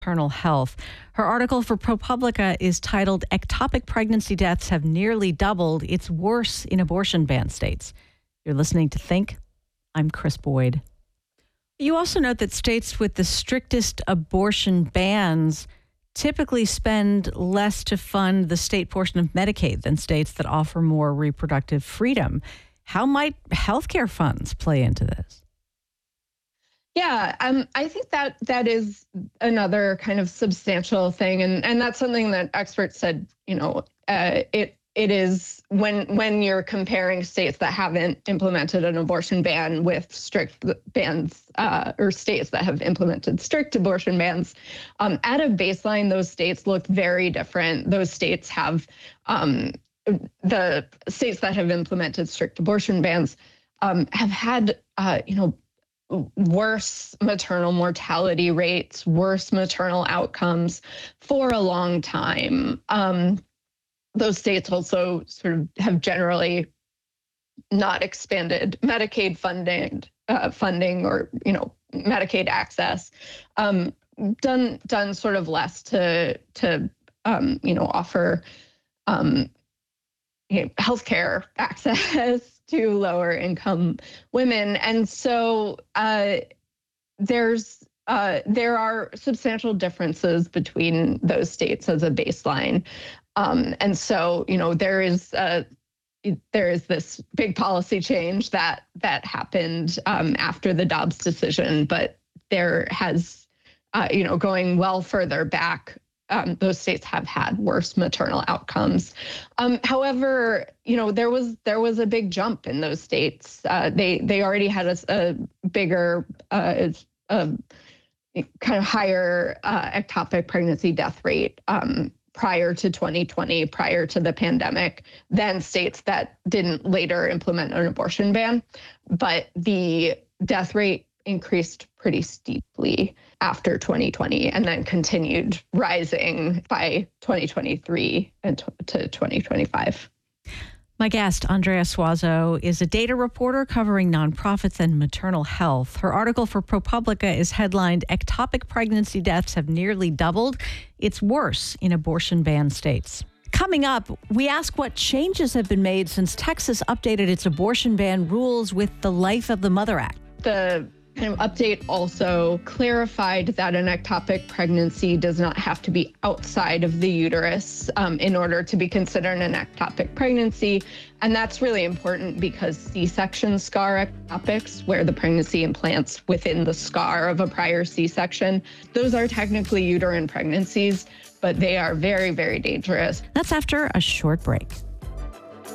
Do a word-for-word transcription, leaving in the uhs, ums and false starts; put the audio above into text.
Maternal health. Her article for ProPublica is titled Ectopic Pregnancy Deaths Have Nearly Doubled. It's Worse in Abortion Ban States. You're listening to Think. I'm Chris Boyd. You also note that states with the strictest abortion bans typically spend less to fund the state portion of Medicaid than states that offer more reproductive freedom. How might healthcare funds play into this? Yeah, um, I think that that is another kind of substantial thing, and and that's something that experts said. You know, uh, it it is when when you're comparing states that haven't implemented an abortion ban with strict bans, uh, or states that have implemented strict abortion bans. Um, at a baseline, those states look very different. Those states have um, the states that have implemented strict abortion bans um, have had, uh, you know. worse maternal mortality rates, worse maternal outcomes for a long time. Um, those states also sort of have generally not expanded Medicaid funding, uh, funding or you know Medicaid access. Um, done done sort of less to to um, you know offer um, you know, healthcare access to lower income women. And so uh, there's uh, there are substantial differences between those states as a baseline. Um, and so, you know, there is uh, there is this big policy change that that happened um, after the Dobbs decision, but there has, uh, you know, going well further back, Um, those states have had worse maternal outcomes. Um, however, you know there was there was a big jump in those states. Uh, they they already had a, a bigger, uh, a kind of higher uh, ectopic pregnancy death rate um, prior to twenty twenty, prior to the pandemic, than states that didn't later implement an abortion ban. But the death rate increased pretty steeply after twenty twenty and then continued rising by twenty twenty-three and to twenty twenty-five. My guest, Andrea Suazo, is a data reporter covering nonprofits and maternal health. Her article for ProPublica is headlined, Ectopic Pregnancy Deaths Have Nearly Doubled. It's Worse in Abortion Ban States. Coming up, we ask what changes have been made since Texas updated its abortion ban rules with the Life of the Mother Act. The kind of update also clarified that an ectopic pregnancy does not have to be outside of the uterus um, in order to be considered an ectopic pregnancy. And that's really important because C-section scar ectopics, where the pregnancy implants within the scar of a prior C-section, those are technically uterine pregnancies, but they are very, very dangerous. That's after a short break.